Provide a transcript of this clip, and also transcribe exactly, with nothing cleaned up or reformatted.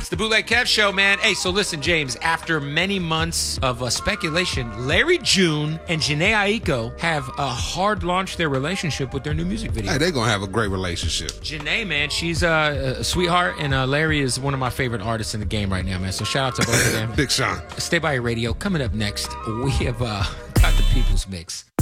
It's the Bootleg Kev Show, man. Hey, so listen, James, after many months of uh, speculation, Larry June and Jhené Aiko have uh, hard launched their relationship with their new music video. Hey, they're going to have a great relationship. Jhené, man, she's uh, a sweetheart, and uh, Larry is one of my favorite artists in the game right now, man. So shout out to both of them. Big Sean. Stay by your radio. Coming up next, we have uh, got the People's Mix.